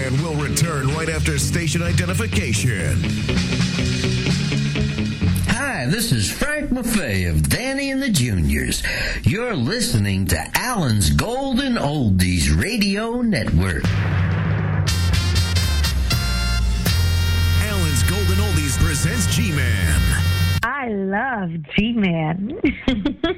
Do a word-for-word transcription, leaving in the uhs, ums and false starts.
G-Man will return right after station identification. Hi, this is Frank Maffei of Danny and the Juniors. You're listening to Allen's Golden Oldies Radio Network. Allen's Golden Oldies presents G-Man. I love G-Man.